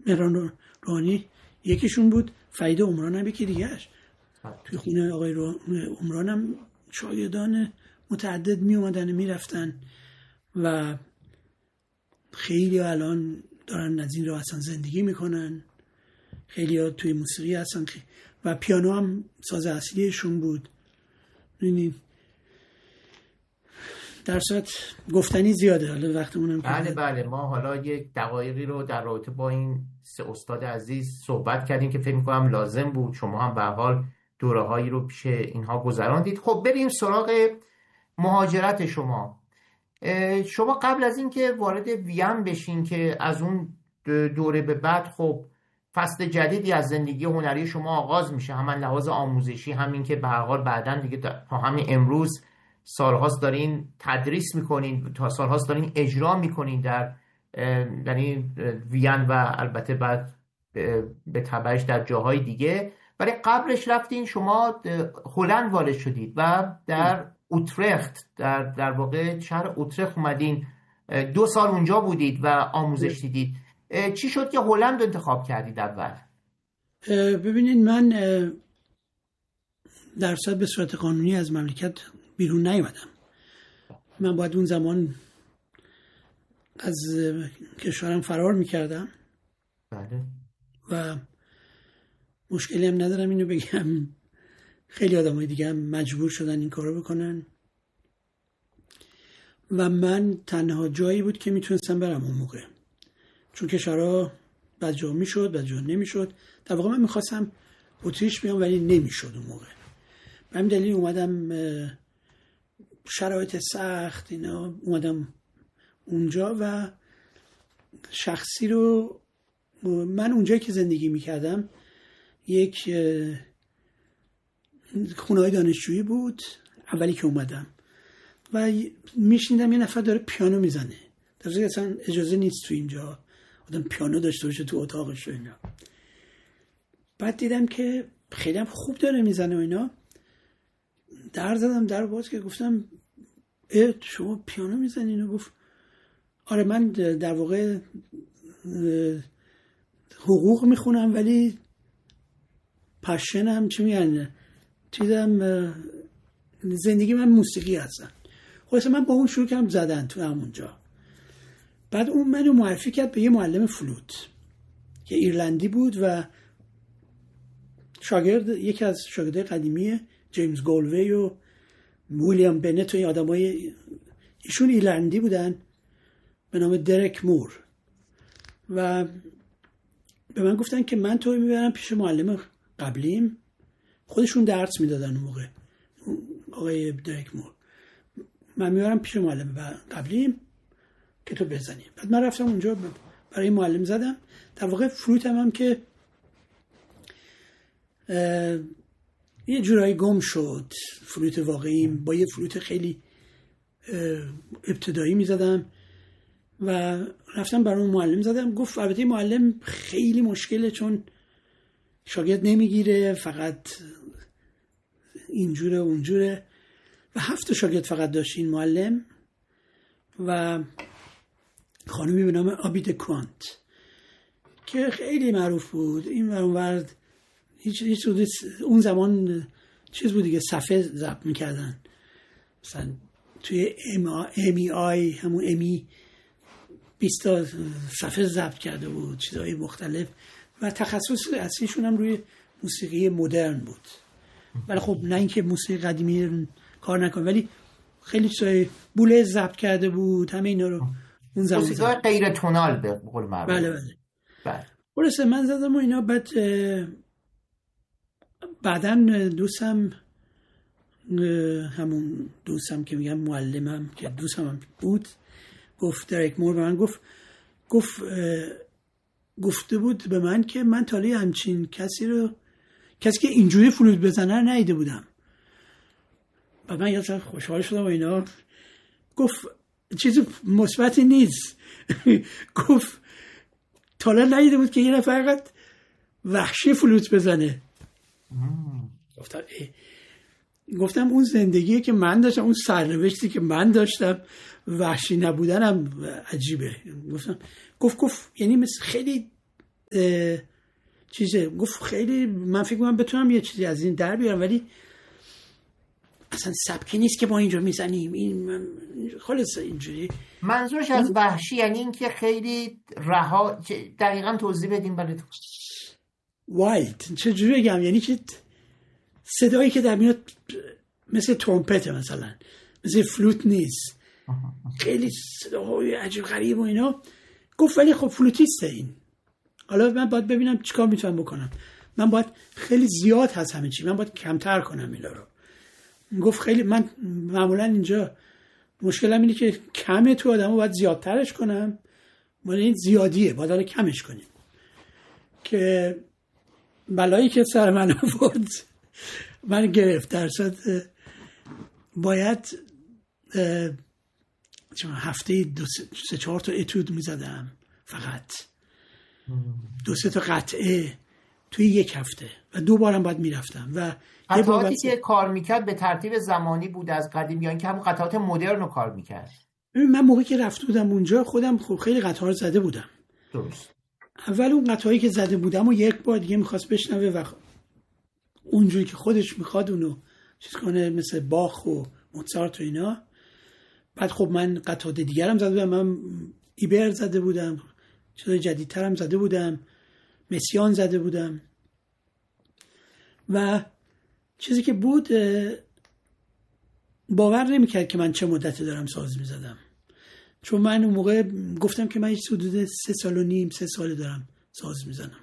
مهران روحانی یکیشون بود، فرید عمران هم یکی دیگهش. توی خونه آقای عمران هم شاگردان متعدد می اومدن می رفتن و خیلی الان دارن از این راه اصلا زندگی میکنن. خیلی ها توی موسیقی هستن و پیانو هم ساز اصلیشون بود. ببینید در صورت گفتنی زیاده، حالا وقتمونم بله ما حالا یک دقایقی رو در رابطه با این سه استاد عزیز صحبت کردیم که فکر می‌کنم لازم بود. شما هم به هر حال دوره‌هایی رو پیش اینها گذراندید. خب بریم سراغ مهاجرت شما. شما قبل از این که وارد وین بشین که از اون دوره به بعد خب فصل جدیدی از زندگی هنری شما آغاز میشه، هم لحاظ آموزشی، همین که به هر حال بعداً دیگه تا همین امروز سالهاست دارین تدریس میکنین، تا سالهاست دارین اجرا میکنین در این وین و البته بعد به تبعش در جاهای دیگه. ولی قبلش رفتین شما هلند وارد شدید و در اوترخت در واقع شهر اوترخت اومدین، 2 سال اونجا بودید و آموزش دیدید. چی شد که هلند رو انتخاب کردید اول؟ ببینید من در به صورت قانونی از مملکت بیرون نیومدم. من باید اون زمان از کشورم فرار میکردم. بله. و مشکلی هم ندارم اینو بگم، خیلی آدمای دیگه هم مجبور شدن این کارو بکنن و من تنها جایی بود که میتونستم برم اون موقع، چون کشورها بعد جا میشد بعد جا نمیشد. در واقع من میخواستم اتریش بیام ولی نمیشد اون موقع. به همین دلیل اومدم، شرایط سخت اینا، اومدم اونجا و شخصی رو من اونجایی که زندگی میکردم یک خونه‌های دانشجویی بود اولی که اومدم و میشنیدم یه نفر داره پیانو میزنه، در واقع اصلا اجازه نیست تو اینجا آدم پیانو داشته باشه تو اتاقش و اینا. بعد دیدم که خیلی هم خوب داره میزنه و اینا، در زدم در باز که گفتم شما پیانو میزنین؟ و گفت آره من در واقع حقوق میخونم ولی پشنم چی میگن چیزم زندگی من موسیقی هستن. خلاص من با اون شروع کردم زدن تو همونجا. بعد اون منو معرفی کرد به یه معلم فلوت که ایرلندی بود و یکی از شاگردای قدیمی جیمز گولوی و ویلیام بنت و این آدمای ایشون ایرلندی بودن به نام درک مور و به من گفتن که من تو میبرم پیش معلم قبلیم، خودشون درس میدادن اون موقع، آقای درک مور، من میبرم پیش معلم قبلیم که تو بزنیم. بعد من رفتم اونجا برای معلم زدم. در واقع فلوت هم که یه جورایی گم شد، فلوت واقعیم با یه فلوت خیلی ابتدایی میزدم و رفتم برای اون معلم زدم. گفت البته معلم خیلی مشکله چون شاگرد نمیگیره، فقط اینجوره اونجوره و 7 شاگرد فقط داشت این معلم و خانومی به نام آبید کوانت که خیلی معروف بود. این ورد هیچ اون زمان چیز بود دیگه، صفحه ضبط میکردن مثلا توی امی آی همون امی 20 تا صفحه ضبط کرده بود، چیزهای مختلف و تخصص اصلیشون هم روی موسیقی مدرن بود. ولی خب نه اینکه موسیقی قدیمی کار نکنه، ولی خیلی چیزای بوله ضبط کرده بود، همه اینا رو اون زمان موسیقی غیر تونال به قول معروف. بله. خلاص من زدم و اینا. بعداً دوستم، همون دوستم که میگم معلمم که دوستم هم بود، گفت درک مور به من گفته بود به من که من تالی همچین کسی که اینجوری فلوت بزنه ندیده بودم. و من یه خوشحال شدم و اینا. گفت چیز مثبتی نیست. گفت تالا ندیده بود که یه نفر فقط وحشی فلوت بزنه. گفتم اون زندگی که من داشتم، اون سرنوشتی که من داشتم، وحشی نبودنم عجیبه. گفت یعنی مثل خیلی چیزه. گفت خیلی من فکر کنم بتونم یه چیزی از این در بیارم، ولی اصلا سبکی نیست که ما اینجا میزنیم. این خالص اینجوری. منظورش از وحشی یعنی این که خیلی رها، دقیقا توضیح بدیم برای تو. وایلد چجوری بگم؟ یعنی که صدایی که در میاد مثل ترومپت، مثلا مثل فلوت نیست، خیلی صداهای عجیب غریب و اینا. گفت ولی خب فلوتیسته این. حالا من باید ببینم چیکار میتونم بکنم. من باید خیلی زیاد هست همه چی، من باید کمتر کنم اینا رو. گفت خیلی من معمولا اینجا مشکلم اینه که کمه تو آدمو باید زیادترش کنم، ولی این زیادیه باید حالا کمش کنیم. که بلایی که سر من آورد من گرفت. در صورت باید هفته 2-3-4 تا اتود میزدم، فقط 2-3 تا قطعه توی یک هفته و 2 بارم باید میرفتم. و قطعاتی که کار میکرد به ترتیب زمانی بود از قدیم، یا اینکه هم قطعات مدرن رو کار میکرد؟ من موقعی که رفته بودم اونجا خودم خیلی قطعات زده بودم. درست. اول اون قطعایی که زده بودم و یک بار دیگه میخواست بشنوه و اونجوری که خودش میخواد اونو چیز کنه، مثل باخ و موزارت و اینا. بعد خب من قطعات دیگرم زده بودم، من ایبر زده بودم، چیزای جدیدترم زده بودم، مسیان زده بودم. و چیزی که بود باور نمیکرد که من چه مدتی دارم ساز میزدم، چون من اون موقع گفتم که من هیچ حدود 3.5 سال دارم ساز میزنم.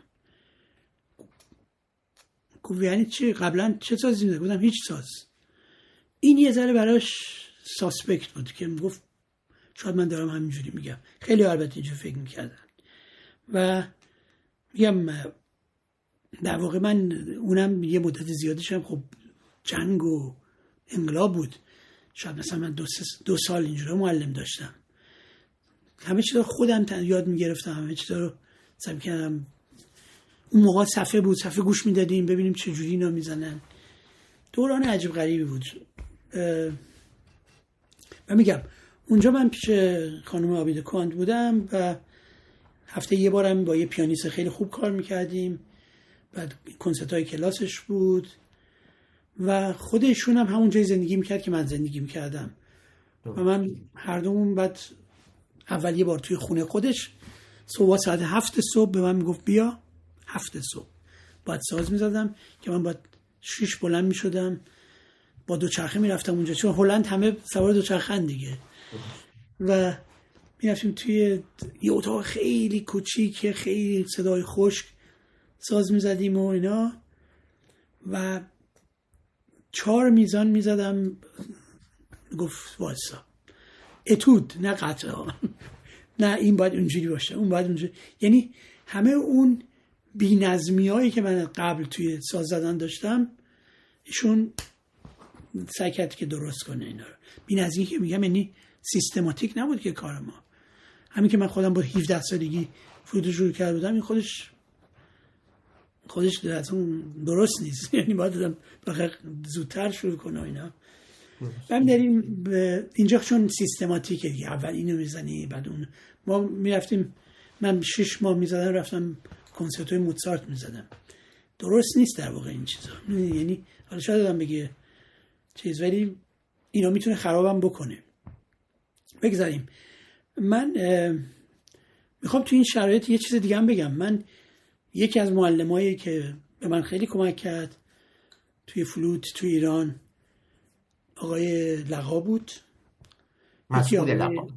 گفت یعنی چی؟ قبلا چه سازی میزدم؟ گفتم هیچ ساز. این یه ذره براش ساسپکت بود که گفت شاید من دارم همینجوری میگم. خیلی البته اینجوری فکر میکردن. و میگم در واقع من اونم یه مدت زیادیشم خب جنگ و انقلاب بود. شاید مثلا من 2 سال اینجوری معلم داشتم. همه چیزا خودم یاد میگرفتم، همه چیزا رو سعی کردم. اون موقع صفحه بود، صفحه گوش میدادیم ببینیم چه جوری اینا میزنن. دوران عجیب غریبی بود. و میگم اونجا من پیش خانم عابده کواند بودم و هفته یه بارم با یه پیانیست خیلی خوب کار میکردیم. بعد کنسرت‌های کلاسش بود و خودشون هم همون جای زندگی میکرد که من زندگی میکردم. و من هر دومون بعد اول یه بار توی خونه خودش صبح ساعت 7 صبح به من میگفت بیا 7 صبح. بعد ساز میزدم که من بعد 6 بلند میشدم با دوچرخه میرفتم اونجا، چون هلند همه سوار دوچرخه‌ن دیگه. و میرفتیم توی یه اتاق خیلی کوچیک، خیلی صدای خشک ساز میزدیم و اینا. و 4 میزان میزدم. گفت واسا اتود، نه قطعه نه این باید اونجوری باشه، اون باید اونجوری. یعنی همه اون بی‌نظمی هایی که من قبل توی ساز زدن داشتم ایشون سعی کرد که درست کنه اینا رو. بی‌نظمی که میگم یعنی سیستماتیک نبود که کار ما. همین که من خودم با 17 سالگی فلوت شروع کرده بودم، این خودش درست نیست. یعنی باید زودتر شروع کنه اینا. من داریم اینجا چون سیستماتیکه دیگه، اول اینو میزنی بعد اون. ما میرفتیم، من 6 ماه میزدم رفتم کنسرت‌های موزارت میزدم. درست نیست در واقع این چیزا. یعنی حالا شاید آدم بگه چیز، ولی اینا میتونه خرابم بکنه. بگذاریم. من میخوام تو این شرایط یه چیز دیگه هم بگم. من یکی از معلمایی که به من خیلی کمک کرد توی فلوت توی ایران آقای لقا بود. مسعود لقا،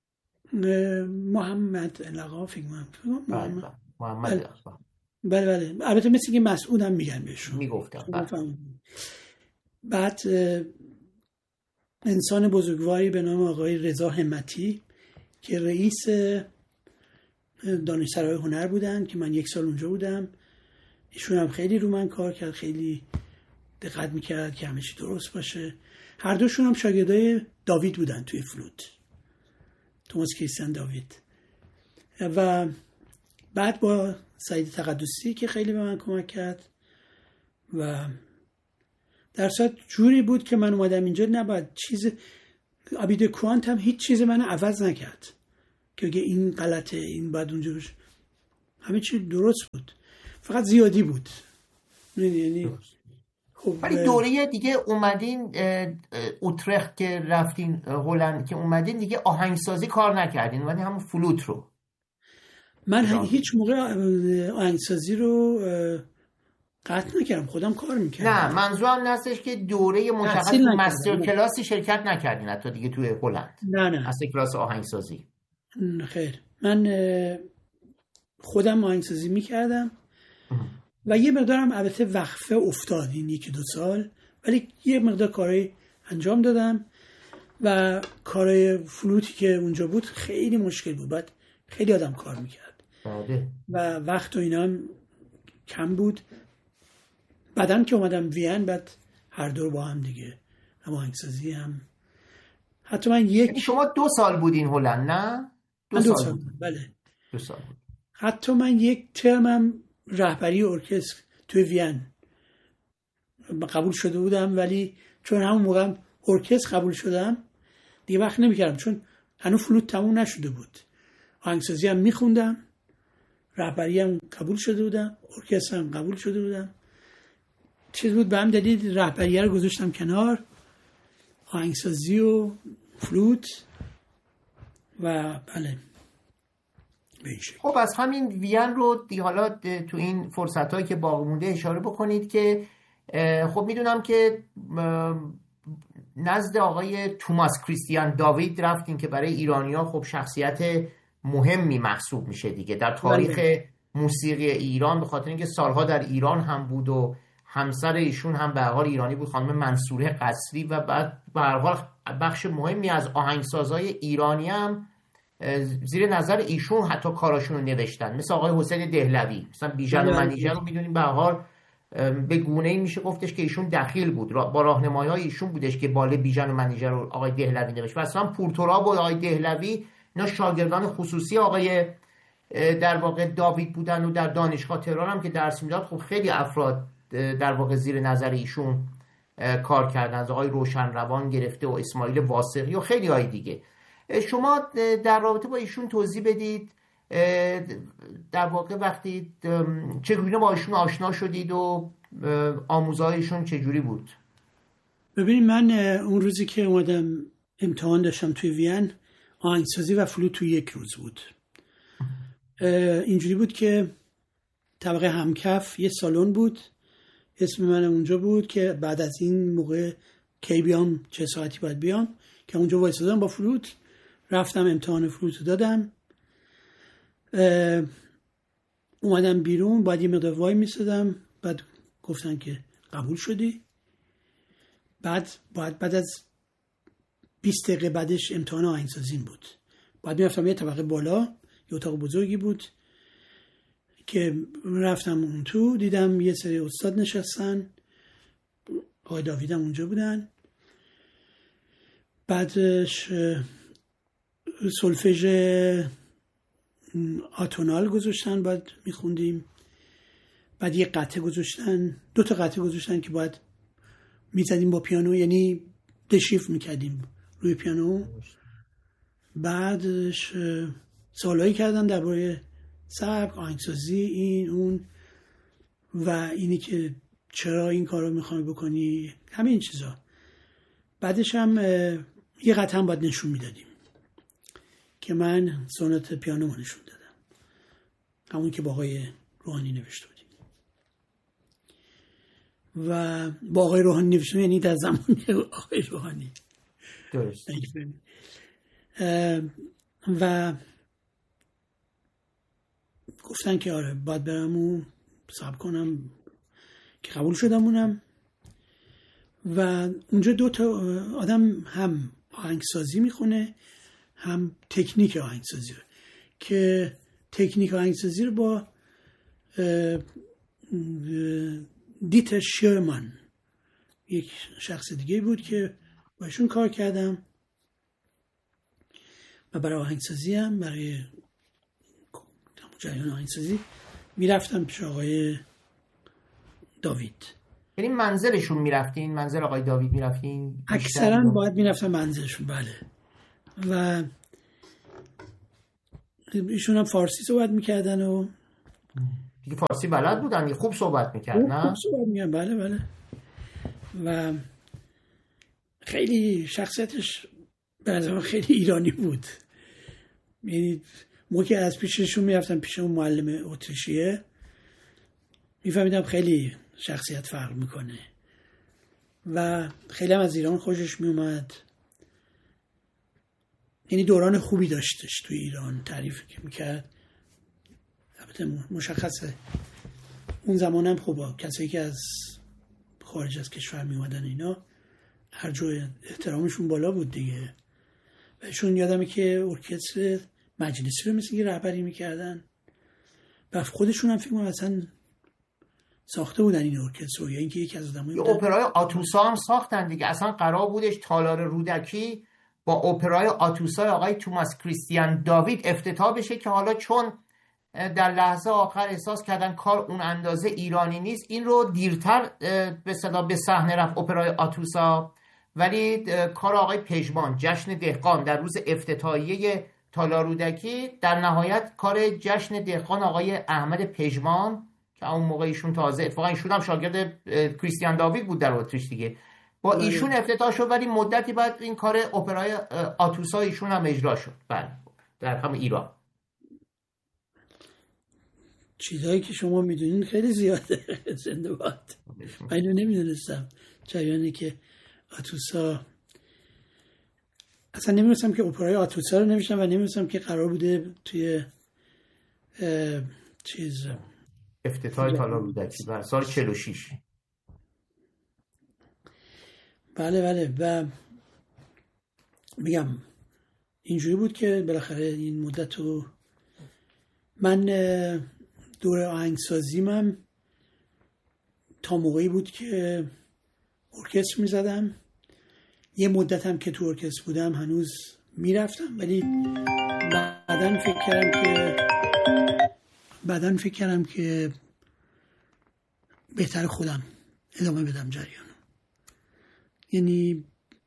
محمد لقا فکر کنم. محمد لقا. بله. البته مثل که مسعود هم میگن بهشون. میگفتم. بعد انسان بزرگواری به نام آقای رضا همتی که رئیس دانشسرای هنر بودن که من 1 سال اونجا بودم. ایشون هم خیلی رو من کار کرد، خیلی دقت میکرد که همه چی درست باشه. هر دوشون هم شاگردای داوید بودن توی فلوت، توماس کریستیان داوید. و بعد با سعید تقدسی که خیلی به من کمک کرد. و در صورت جوری بود که من اومدم اینجا نباید عابده کواند هم هیچ چیز من عوض نکرد که این غلطه، این باید اونجا بشه. همه چی درست بود، فقط زیادی بود. یعنی خب ولی دوره دیگه اومدین اوترخت که رفتین هلند که اومدین دیگه آهنگسازی کار نکردین، ولی همون فلوت رو. من هیچ موقع آهنگسازی رو قطع نکردم، خودم کار میکردم. نه منظورم نستش که دوره مشخص مستر کلاسی شرکت نکردین حتی دیگه توی هلند؟ نه مستر کلاس آهنگسازی؟ خیر، من خودم آهنگسازی میکردم و یه مقدارم البته وقفه افتاد این 1-2 سال، ولی یه مقدار کارهای انجام دادم و کارهای فلوتی که اونجا بود خیلی مشکل بود، بعد خیلی آدم کار میکرد و وقت و اینا هم کم بود. بعدم که اومدم وین، بعد هر دو با هم دیگه، هم آهنگسازی هم حتی من شما 2 سال بودین هلند نه؟ 2 سال بله 2 سال بود. حتی من 1 ترمم رهبری ارکستر توی وین قبول شده بودم، ولی چون همون موقع ارکستر قبول شدم دیگه وقت نمیکردم، چون هنوز فلوت تموم نشده بود. آهنگسازی هم میخوندم، رهبری هم قبول شده بودم، ارکستر هم قبول شده بودم. چیز بود به هم دلیل رهبری رو گذاشتم کنار، آهنگسازی و فلوت و بله به این شکل. خب از همین وین رو حالا تو این فرصتایی که باقی مونده اشاره بکنید که خب میدونم که نزد آقای توماس کریستیان داوید رفتین که برای ایرانی‌ها خب شخصیت مهمی محسوب میشه دیگه در تاریخ موسیقی ایران، به خاطر اینکه سالها در ایران هم بود و همسر ایشون هم به هر حال ایرانی بود، خانم منصوره قصری، و بعد به هر حال بخش مهمی از آهنگسازهای ایرانی هم زیر نظر ایشون حتی کاراشون رو نوشتن، مثل آقای حسین دهلوی، مثلا بیژن و منیژه رو میدونیم به هر حال به گونه‌ای میشه گفتش که ایشون دخیل بود، با راهنمایی‌های ایشون بودش که باله بیژن و منیژه رو آقای دهلوی نوشت. و اصلا پورتوراب و آقای دهلوی اینا شاگردان خصوصی آقای در واقع داوید بودن و در دانشگاه تهران هم که درس میداد خب خیلی افراد در واقع زیر نظر ایشون کار کردن، از آقای روشن روان گرفته و اسماعیل واسقی و خیلی های دیگه. شما در رابطه با ایشون توضیح بدید، در واقع وقتی چگونه با ایشون آشنا شدید و آموزهایشون چجوری بود؟ ببینید من اون روزی که اومدم امتحان داشتم توی وین، آهنگسازی و فلوت توی 1 روز بود. اینجوری بود که طبقه همکف یه سالن بود، اسم من اونجا بود که بعد از این موقع کی بیام، چه ساعتی باید بیام، که اونجا وایسادم با فلوت، رفتم امتحان فلوت رو دادم، اومدم بیرون، بعد یه مقدار وای میسادم، بعد گفتن که قبول شدی. بعد از 20 دقیقه بعدش امتحان آهنگسازی بود. بعد میرفتم یه طبقه بالا، یه اتاق بزرگی بود که رفتم اون تو، دیدم یه سری استاد نشستن، آقای داویدم اونجا بودن. بعدش سولفژ آتونال گذاشتن، بعد میخوندیم. بعد یه قطعه گذاشتن، 2 تا قطعه گذاشتن که باید میزدیم با پیانو، یعنی دشیف میکردیم روی پیانو. بعدش سوالایی کردن درباره سبک، آهنگسازی، این اون و اینی که چرا این کارو میخوای بکنی، همین چیزا. بعدش هم یه قطعه هم باید نشون میدادیم که من سونات پیانو نشون دادم، همون که با آقای روحانی نوشته بودیم. و با آقای روحانی نوشته، یعنی در زمان آقای روحانی. درست. و گفتن که آره باید برم و صبر کنم که قبول شدم اونم. و اونجا 2 تا آدم هم آهنگسازی میخونه هم تکنیک آهنگسازی رو، که تکنیک آهنگسازی رو با دیتر شیرمان، یک شخص دیگه بود که باشون کار کردم. و برای آهنگسازی هم، برای جریان آهنگسازی میرفتم پیش آقای داوید. یعنی منزلشون میرفتین؟ منزل آقای داوید میرفتین؟ اکثرا باید میرفتم منزلشون، بله. و ایشون هم فارسی صحبت میکردن و دیگه فارسی بلد بودن، خوب صحبت میکرد نه؟ خوب صحبت میکرد، بله. و خیلی شخصیتش به نظر خیلی ایرانی بود. یعنی موقعی از پیششون میرفتم پیش اون معلم اتریشیه میفهمیدم خیلی شخصیت فرق میکنه و خیلی هم از ایران خوشش میومد. یعنی دوران خوبی داشتش توی ایران، تعریف که میکرد. البته مشخصه اون زمان هم خوبا کسایی که از خارج از کشور میومدن اینا هر جای احترامشون بالا بود دیگه. و ایشون یادمه که ارکستر مجلسی رو مثل رهبری میکردن و خودشون هم فکر کنم اصلا ساخته بودن این ارکستر رو، یا اینکه یکی از آدمای اپرای آتوسا هم ساختن دیگه. اصلا قرار بودش تالار رودکی با اپرای آتوسا آقای توماس کریستیان داوید افتتاح بشه که حالا چون در لحظه آخر احساس کردن کار اون اندازه ایرانی نیست، این رو دیرتر به صحنه رفت اپرای آتوسا. ولی کار آقای پژمان، جشن دهقان، در روز افتتاحیه تالار رودکی، در نهایت کار جشن دهقان آقای احمد پژمان که اون موقع ایشون تازه اتفاقا ایشون هم شاگرد کریستیان داوید بود در اتریش دیگه، با ایشون افتتاح شد. ولی مدتی بعد این کار اپرای آتوسا ایشون هم اجرا شد. بله، در همون ایران. چیزایی که شما میدونین خیلی زیاده. زنده باد. من اینو نمیدونستم، جریانی که آتوسا، اصلا نمیدونستم که اپرای آتوسا رو نمیشنم و نمیدونستم که قرار بوده توی افتتاح تالار رودکی در سال 46. بله. و میگم اینجوری بود که بالاخره این مدت رو من دور آهنگسازیم تا موقعی بود که ارکستر میزدم. یه مدت هم که تو ارکستر بودم هنوز میرفتم، ولی بعدن فکر کردم که بهتر خودم ادامه بدم جریانو. یعنی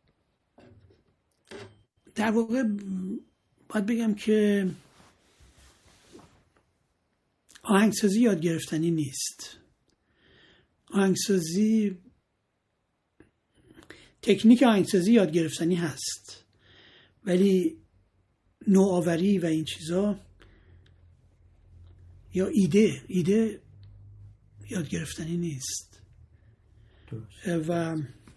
در واقع باید بگم که آهنگسازی یاد گرفتنی نیست. آهنگسازی، تکنیک آهنگسازی یاد گرفتنی هست، ولی نوآوری و این چیزا یا ایده یاد گرفتنی نیست. و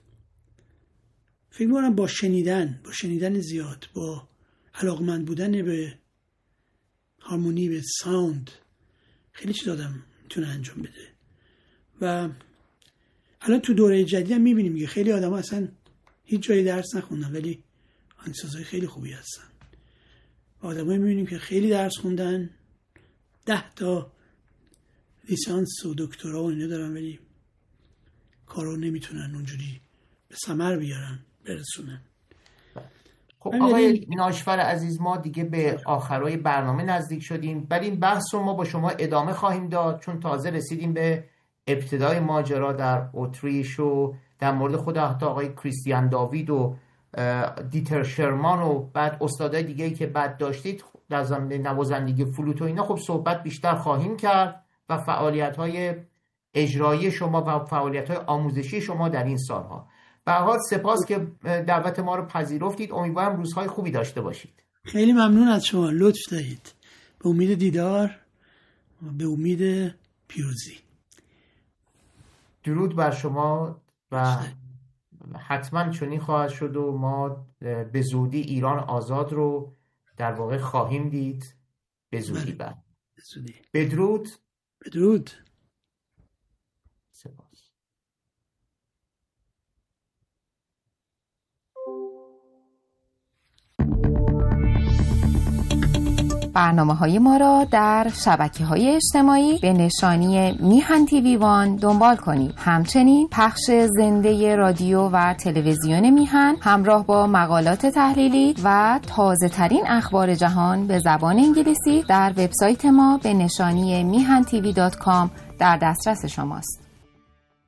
فکر می‌کنم با شنیدن زیاد، با علاقمند بودن به هارمونی، به ساوند، خیلی چیز آدم میتونه انجام بده. و الان تو دوره جدید هم میبینیم که خیلی آدم ها اصلا هیچ جایی درس نخوندن ولی آهنگسازهای خیلی خوبی هستن. آدم ها میبینیم که خیلی درس خوندن، 10 تا لیسانس و دکترا و اینا دارن، ولی کارو نمیتونن اونجوری به ثمر بیارن، برسونن. خب آقای ناشفر عزیز، ما دیگه به آخرای برنامه نزدیک شدیم، ولی این بحث رو ما با شما ادامه خواهیم داد، چون تازه رسیدیم به ابتدای ماجرا در اتریش و در مورد خود حتی آقای کریستیان داوید و دیتر شرمان و بعد استادای دیگه‌ای که بعد داشتید در زمینه نوازندگی فلوت و اینا. خب صحبت بیشتر خواهیم کرد و فعالیت‌های اجرایی شما و فعالیت‌های آموزشی شما در این سالها. به هر حال سپاس که دعوت ما رو پذیرفتید. امیدوارم روزهای خوبی داشته باشید. خیلی ممنون از شما، لطف دارید. به امید دیدار و به امید پیروزی. درود بر شما و حتما چنین خواهد شد و ما به زودی ایران آزاد رو در واقع خواهیم دید. به زودی بعد. بدرود. بدرود. سپاس. برنامه‌های ما را در شبکه‌های اجتماعی به نشانی میهن تیوی وان دنبال کنید. همچنین پخش زنده رادیو و تلویزیون میهن همراه با مقالات تحلیلی و تازه‌ترین اخبار جهان به زبان انگلیسی در وبسایت ما به نشانی mihan.tv.com در دسترس شماست.